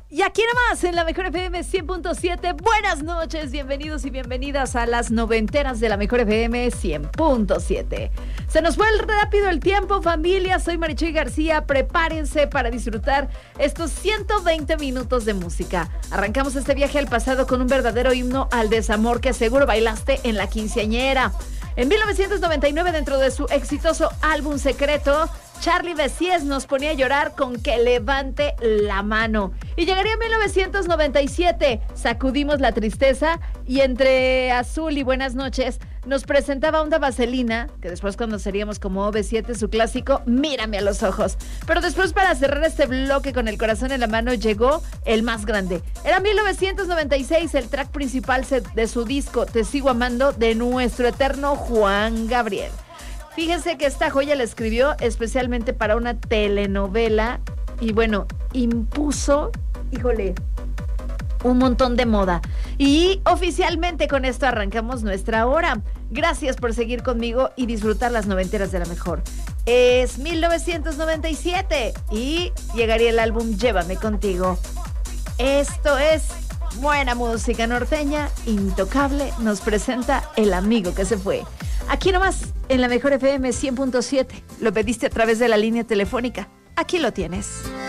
Y aquí nomás, en la Mejor FM 100.7, buenas noches, bienvenidos y bienvenidas a las noventeras de la Mejor FM 100.7. Se nos fue rápido el tiempo, familia, soy Marichuy García, prepárense para disfrutar estos 120 minutos de música. Arrancamos este viaje al pasado con un verdadero himno al desamor que seguro bailaste en la quinceañera. En 1999, dentro de su exitoso álbum secreto, Charly Bessies nos ponía a llorar con Que levante la mano. Y llegaría 1997, sacudimos la tristeza y entre Azul y Buenas noches nos presentaba Onda Vaselina, que después conoceríamos como OV7, su clásico Mírame a los ojos. Pero después, para cerrar este bloque con el corazón en la mano, llegó el más grande. Era 1996, el track principal de su disco Te sigo amando, de nuestro eterno Juan Gabriel. Fíjense que esta joya la escribió especialmente para una telenovela y bueno, impuso, un montón de moda. Y oficialmente con esto arrancamos nuestra hora. Gracias por seguir conmigo y disfrutar las noventeras de la mejor. Es 1997 y llegaría el álbum Llévame contigo. Esto es buena música norteña, intocable, nos presenta El amigo que se fue. Aquí nomás, en la Mejor FM 100.7. Lo pediste a través de la línea telefónica. Aquí lo tienes.